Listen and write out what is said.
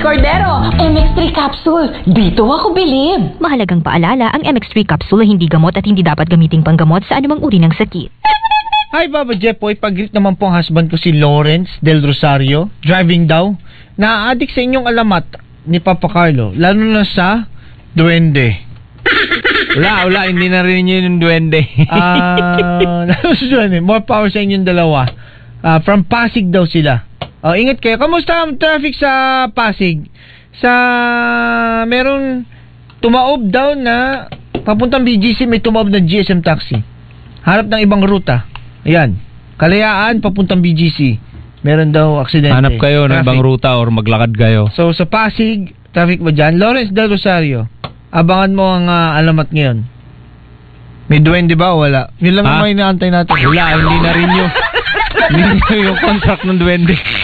Cordero, MX3 capsule. Dito ako bilib. Mahalagang paalala, ang MX3 capsule ay hindi gamot at hindi dapat gamiting panggamot sa anumang uri ng sakit. Hi, Baba Jepoy. Pag-greet naman po ang husband ko si Lawrence Del Rosario. Driving daw. Na-addict sa inyong alamat ni Papa Carlo. Lalo na sa duwende. Wala. Hindi na rin yun yung duwende. More power sa inyong dalawa. From Pasig daw sila. Ingat kayo. Kamusta ang traffic sa Pasig? Merong tumaob daw na papuntang BGC, may tumaob na GSM taxi. Harap ng ibang ruta. Ayan. Kalayaan, papuntang BGC. Meron daw aksidente. Hanap kayo ng ibang ruta or maglakad kayo. So, sa Pasig, traffic ba dyan? Lawrence Del Rosario, abangan mo ang alamat ngayon. May duwende ba o wala? Yun lang ang may inaantay natin. Wala, hindi na rin yung contract ng duwende.